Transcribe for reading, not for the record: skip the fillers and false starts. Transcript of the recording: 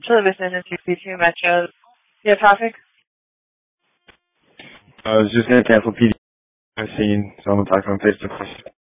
Chili Business and 62 Metro. You have traffic? I was just going to cancel PD scene, so I'm going to talk on face to face.